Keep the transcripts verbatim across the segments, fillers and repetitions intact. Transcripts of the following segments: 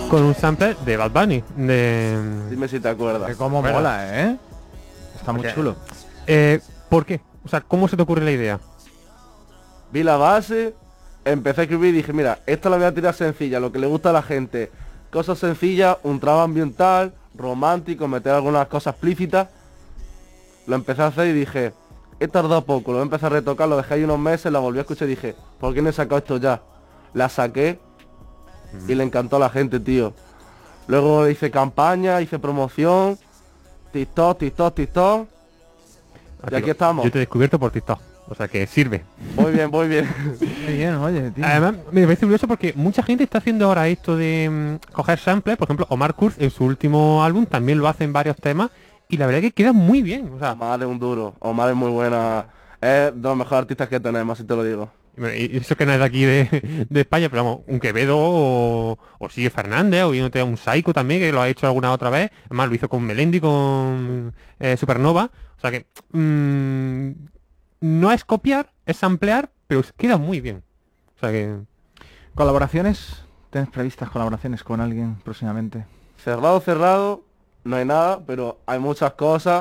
con un sample de Bad Bunny. De... Dime si te acuerdas. Que cómo Bueno. mola, ¿eh? Está muy Porque- chulo. Eh, ¿Por qué? O sea, ¿cómo se te ocurre la idea? Vi la base, empecé a escribir y dije, mira, esta la voy a tirar sencilla, lo que le gusta a la gente. Cosas sencillas, un traba ambiental, romántico, meter algunas cosas explícitas. Lo empecé a hacer y dije, he tardado poco, lo empecé a retocar, lo dejé ahí unos meses, la volví a escuchar y dije, ¿por qué no he sacado esto ya? La saqué y le encantó a la gente, tío. Luego hice campaña, hice promoción, TikTok, TikTok, TikTok. Y aquí estamos. Yo te he descubierto por TikTok. O sea, que sirve. Muy bien, muy bien. Qué bien, oye, tío. Además, me parece curioso porque mucha gente está haciendo ahora esto de mm, coger samples. Por ejemplo, Omar Kurz en su último álbum también lo hace en varios temas. Y la verdad que queda muy bien. O sea, Omar es un duro, Omar es muy buena. Es de los mejores artistas que tenemos, así te lo digo. y bueno, y eso que no es de aquí de, de España, pero vamos, un Quevedo o, o Sigue Fernández, o viéndote a un Psycho también, que lo ha hecho alguna otra vez. Además lo hizo con Melendi, con eh, Supernova. O sea que mm, no es copiar, es ampliar, pero queda muy bien. O sea que... ¿Colaboraciones? ¿Tienes previstas colaboraciones con alguien próximamente? Cerrado, cerrado, no hay nada, pero hay muchas cosas.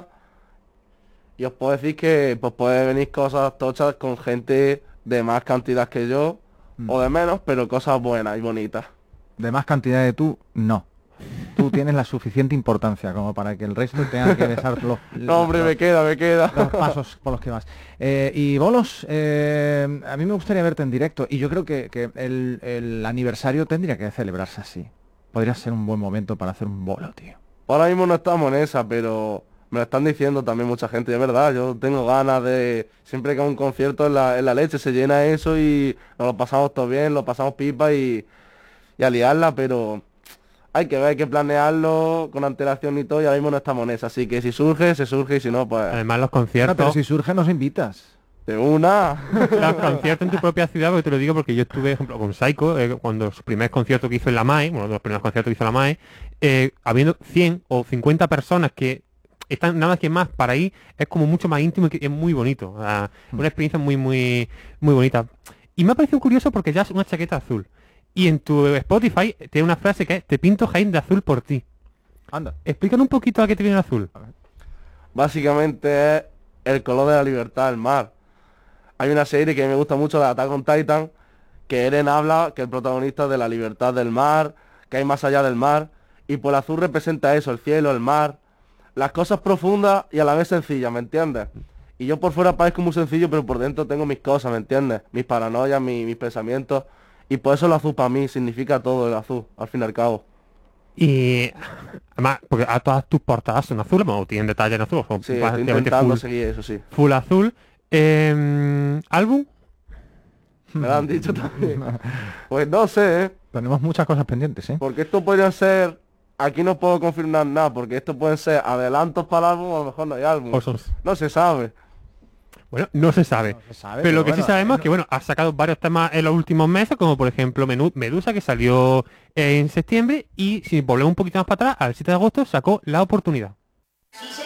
Y os puedo decir que pues puede venir cosas tochas con gente de más cantidad que yo, Mm. o de menos, pero cosas buenas y bonitas. De más cantidad de tú, no. Tú tienes la suficiente importancia como para que el resto tenga que besar los, No, hombre, los- me queda, me queda. los pasos por los que vas. Eh, y Bolos, eh, a mí me gustaría verte en directo y yo creo que, que el, el aniversario tendría que celebrarse así. Podría ser un buen momento para hacer un bolo, tío. Ahora mismo no estamos en esa, pero me lo están diciendo también mucha gente, y es verdad, yo tengo ganas de... Siempre que hay un concierto en la, en la leche se llena eso y nos lo pasamos todo bien, lo pasamos pipa y, y a liarla, pero hay que ver, hay que planearlo con antelación y todo, y ahora mismo no estamos en esa, así que si surge, se surge y si no, pues Además los Bueno, conciertos... pero si surge nos invitas. de una. Los conciertos en tu propia ciudad, porque te lo digo porque yo estuve, por ejemplo, con Psycho, eh, cuando su primer concierto que hizo en la MAE, bueno, los primeros conciertos que hizo en la MAE, eh, habiendo cien o cincuenta personas que están nada que más para ahí, es como mucho más íntimo y que es muy bonito. O sea, una experiencia muy, muy, muy bonita. Y me ha parecido curioso porque ya es una chaqueta azul. Y en tu Spotify tiene una frase que es, te pinto Jaén de azul por ti. Anda. Explícanos un poquito a qué te viene el azul. Básicamente es el color de la libertad del mar. Hay una serie que me gusta mucho, de Attack on Titan, que Eren habla que el protagonista es de la libertad del mar, que hay más allá del mar, y por el azul representa eso, el cielo, el mar, las cosas profundas y a la vez sencillas, ¿me entiendes? Y yo por fuera parezco muy sencillo, pero por dentro tengo mis cosas, ¿me entiendes? Mis paranoias, mi- mis pensamientos, y por eso el azul para mí significa todo el azul, al fin y al cabo. Y además, porque a todas tus portadas son azules, bueno, tienen detalle en azul, son Sí, estoy prácticamente intentando full, seguir eso, sí. full azul. Eh, ¿Álbum? Me lo han dicho también. Pues no sé, ¿eh? Tenemos muchas cosas pendientes, ¿eh? Porque esto podría ser... Aquí no puedo confirmar nada, porque esto pueden ser adelantos para el álbum, o a lo mejor no hay álbum. O son- No se sabe. Bueno, no se sabe. No se sabe, pero lo que pero sí bueno, sabemos eh, es que, bueno, ha sacado varios temas en los últimos meses, como por ejemplo Menú- Medusa, que salió en septiembre, y si volvemos un poquito más para atrás, al siete de agosto sacó La Oportunidad.